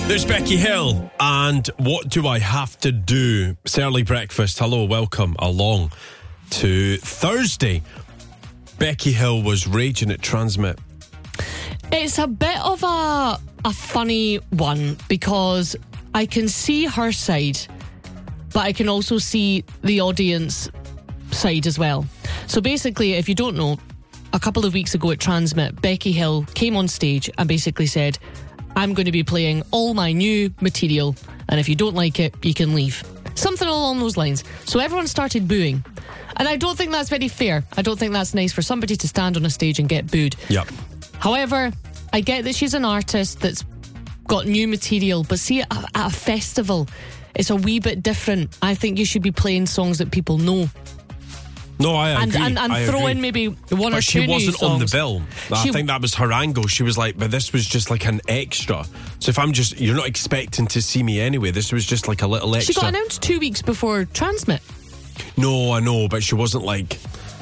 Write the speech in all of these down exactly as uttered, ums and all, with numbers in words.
There's Becky Hill and What Do I Have to Do? It's early breakfast. Hello, welcome along to Thursday. Becky Hill was raging at Transmit. It's a bit of a a funny one because I can see her side, but I can also see the audience side as well. So basically, if you don't know, a couple of weeks ago at Transmit, Becky Hill came on stage and basically said, I'm going to be playing all my new material, and if you don't like it, you can leave. Something along those lines. So everyone started booing. And I don't think that's very fair. I don't think that's nice for somebody to stand on a stage and get booed. Yep. However, I get that she's an artist that's got new material, but see, at a, at a festival, it's a wee bit different. I think you should be playing songs that people know. No, I and, agree. And, and I throw agree. in maybe one but or two new songs. She wasn't on the bill. She, I think that was her angle. She was like, but this was just like an extra. So if I'm just, you're not expecting to see me anyway. This was just like a little extra. She got announced two weeks before Transmit. No, I know, but she wasn't like...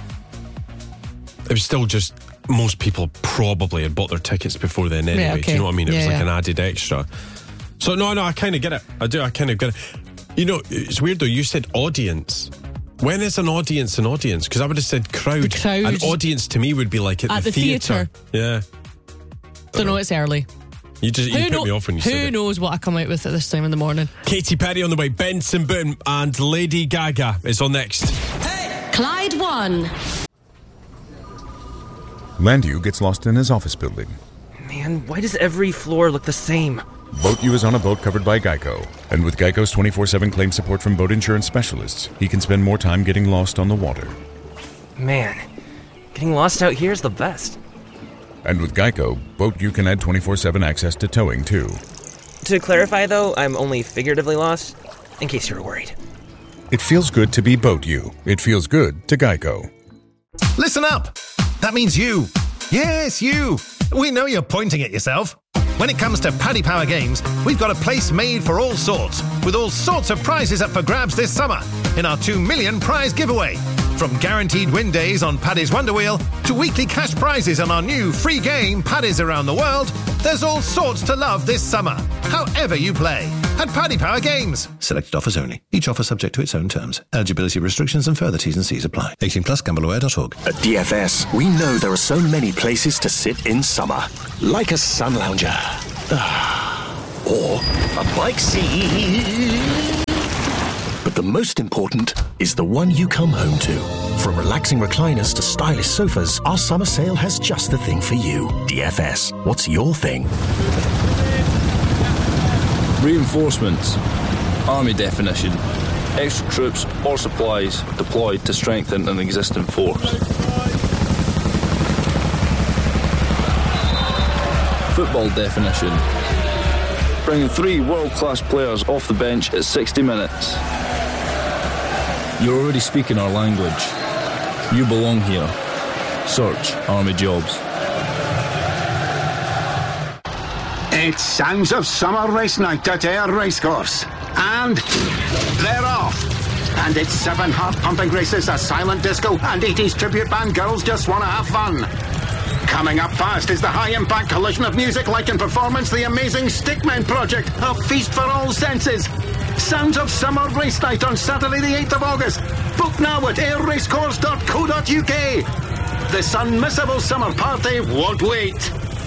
It was still just... Most people probably had bought their tickets before then anyway. Yeah, okay. Do you know what I mean? It yeah, was like yeah. an added extra. So no, no, I kind of get it. I do, I kind of get it. You know, it's weird though, you said audience. When is an audience an audience? Because I would have said crowd. The crowd. An audience to me would be like at, At the, the theatre. Yeah. Don't know, it's early. You just you who put know, me off when you Who said it. knows what I come out with at this time in the morning. Katy Perry on the way, Benson Boone and Lady Gaga is on next. Hey! Clyde One. Landu gets lost in his office building. Man, why does every floor look the same? Boat U is on a boat covered by Geico. And with Geico's twenty-four seven claim support from boat insurance specialists, he can spend more time getting lost on the water. Man, getting lost out here is the best. And with Geico, Boat U can add twenty-four seven access to towing, too. To clarify, though, I'm only figuratively lost, in case you were worried. It feels good to be Boat U. It feels good to Geico. Listen up! That means you. Yes, you. We know you're pointing at yourself. When it comes to Paddy Power Games, we've got a place made for all sorts, with all sorts of prizes up for grabs this summer in our two million prize giveaway. From guaranteed win days on Paddy's Wonder Wheel to weekly cash prizes on our new free game Paddy's Around the World, there's all sorts to love this summer, however you play. At Paddy Power Games. Selected offers only. Each offer subject to its own terms. Eligibility restrictions and further T's and C's apply. eighteen plus, gamble aware dot org. At D F S, we know there are so many places to sit in summer. Like a sun lounger. Or a bike seat. But the most important is the one you come home to. From relaxing recliners to stylish sofas, our summer sale has just the thing for you. D F S, what's your thing? Reinforcements. Army definition. Extra troops or supplies deployed to strengthen an existing force. Football definition. Bringing three world-class players off the bench at sixty minutes. You're already speaking our language. You belong here. Search Army Jobs. It's Sounds of Summer Race Night at Ayr Racecourse. And they're off. And it's seven heart-pumping races, a silent disco, and eighties tribute band Girls Just Wanna Have Fun. Coming up fast is the high-impact collision of music, light and performance, the amazing Stickmen Project, a feast for all senses. Sounds of Summer Race Night on Saturday the eighth of August. Book now at ayr racecourse dot co dot uk. This unmissable summer party won't wait.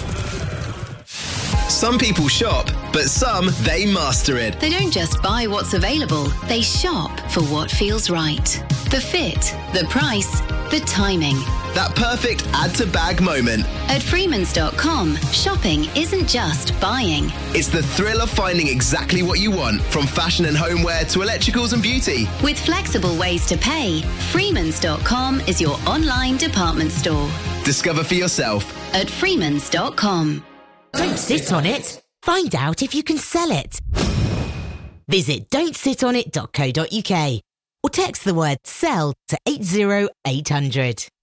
Some people shop, but some, they master it. They don't just buy what's available, they shop for what feels right. The fit, the price, the timing. That perfect add-to-bag moment. At Freemans dot com, shopping isn't just buying. It's the thrill of finding exactly what you want, from fashion and homeware to electricals and beauty. With flexible ways to pay, Freemans dot com is your online department store. Discover for yourself. At Freemans dot com. Don't sit on it. Find out if you can sell it. Visit don't sit on it dot co dot uk or text the word SELL to eight zero eight hundred.